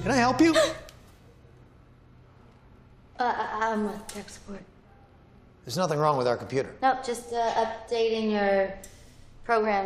Can I help you? I'm with tech support. There's nothing wrong with our computer. Nope, just updating your program